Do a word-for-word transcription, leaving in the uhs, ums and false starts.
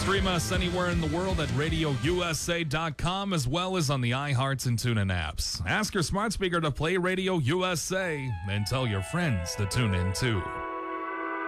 Stream us anywhere in the world at radio u s a dot com, as well as on the iHearts and TuneIn apps. Ask your smart speaker to play Radio U S A and tell your friends to tune in too.